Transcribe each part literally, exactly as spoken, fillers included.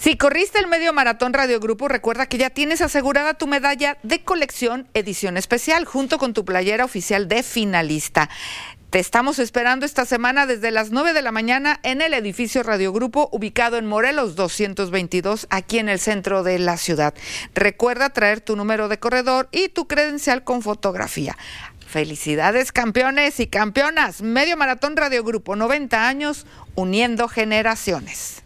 Si corriste el medio maratón Radio Grupo, recuerda que ya tienes asegurada tu medalla de colección edición especial junto con tu playera oficial de finalista. Te estamos esperando esta semana desde las nueve de la mañana en el edificio Radio Grupo, ubicado en Morelos doscientos veintidós, aquí en el centro de la ciudad. Recuerda traer tu número de corredor y tu credencial con fotografía. Felicidades, campeones y campeonas. Medio Maratón Radio Grupo, noventa años, uniendo generaciones.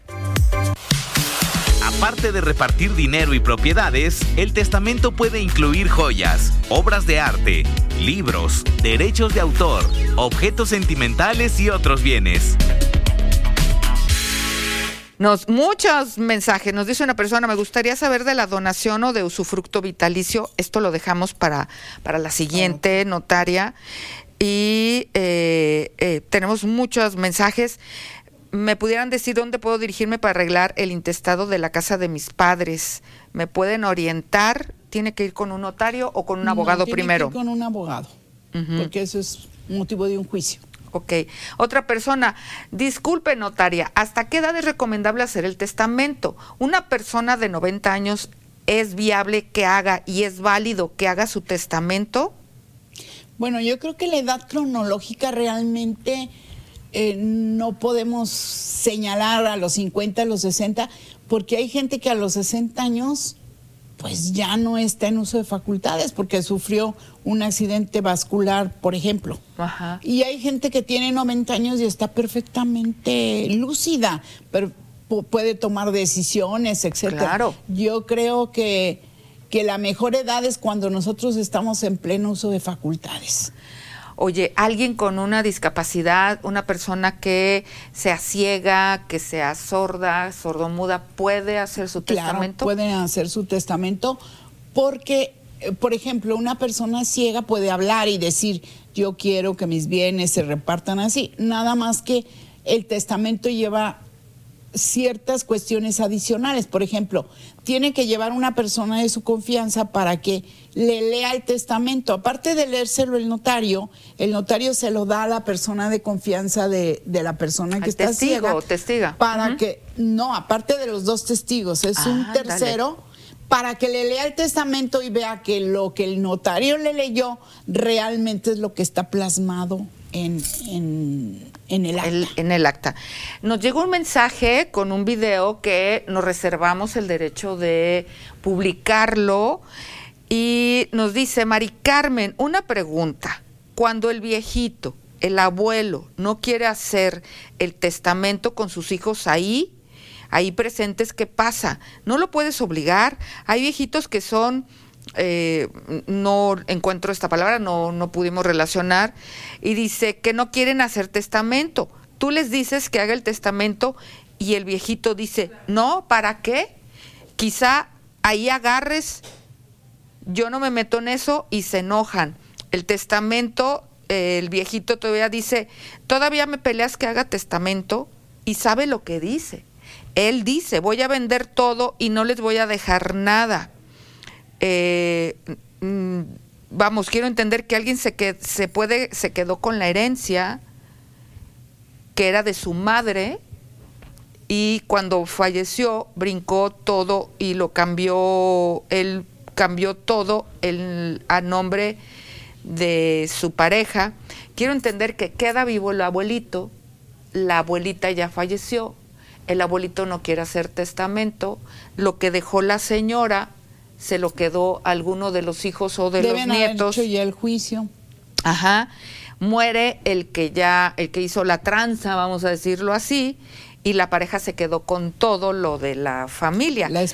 Aparte de repartir dinero y propiedades, el testamento puede incluir joyas, obras de arte, libros, derechos de autor, objetos sentimentales y otros bienes. Nos, muchos mensajes. Nos dice una persona: me gustaría saber de la donación o de usufructo vitalicio. Esto lo dejamos para, para la siguiente notaria. Y eh, eh, tenemos muchos mensajes. ¿Me pudieran decir dónde puedo dirigirme para arreglar el intestado de la casa de mis padres? ¿Me pueden orientar? ¿Tiene que ir con un notario o con un abogado no, tiene primero? Que ir con un abogado, uh-huh. porque eso es motivo de un juicio. Ok. Otra persona: disculpe, notaria, ¿hasta qué edad es recomendable hacer el testamento? ¿Una persona de noventa años es viable que haga y es válido que haga su testamento? Bueno, yo creo que la edad cronológica realmente eh, no podemos señalar a los cincuenta, a los sesenta, porque hay gente que a los sesenta años pues ya no está en uso de facultades porque sufrió un accidente vascular, por ejemplo. Ajá. Y hay gente que tiene noventa años y está perfectamente lúcida, pero puede tomar decisiones, etcétera. Claro. Yo creo que, que la mejor edad es cuando nosotros estamos en pleno uso de facultades. Oye, alguien con una discapacidad, una persona que sea ciega, que sea sorda, sordomuda, ¿puede hacer su claro, testamento? Puede hacer su testamento porque, por ejemplo, una persona ciega puede hablar y decir: yo quiero que mis bienes se repartan así. Nada más que el testamento lleva ciertas cuestiones adicionales. Por ejemplo, tiene que llevar una persona de su confianza para que le lea el testamento. Aparte de leérselo el notario, el notario se lo da a la persona de confianza de, de la persona que ¿El está testigo ciega. o testiga? Para uh-huh. que, no, aparte de los dos testigos, es ah, un tercero, dale. Para que le lea el testamento y vea que lo que el notario le leyó realmente es lo que está plasmado en, en, en el acta. El, en el acta. Nos llegó un mensaje con un video que nos reservamos el derecho de publicarlo y nos dice: Mari Carmen, una pregunta. Cuando el viejito, el abuelo, no quiere hacer el testamento con sus hijos ahí, ahí presentes, ¿qué pasa? ¿No lo puedes obligar? Hay viejitos que son... Eh, no encuentro esta palabra, no, no pudimos relacionar, y dice que no quieren hacer testamento. Tú les dices que haga el testamento y el viejito dice: no, ¿para qué? Quizá ahí agarres, yo no me meto en eso, y se enojan. El testamento, eh, el viejito todavía dice: todavía me peleas que haga testamento, y sabe lo que dice. Él dice: voy a vender todo y no les voy a dejar nada. Eh, vamos, quiero entender que alguien se, que, se, puede, se quedó con la herencia que era de su madre y cuando falleció brincó todo y lo cambió, él cambió todo el, a nombre de su pareja. Quiero entender que queda vivo el abuelito, la abuelita ya falleció, el abuelito no quiere hacer testamento, lo que dejó la señora se lo quedó alguno de los hijos o de Deben los nietos. Haber hecho ya el juicio. Ajá. Muere el que ya, el que hizo la tranza, vamos a decirlo así, y la pareja se quedó con todo lo de la familia. La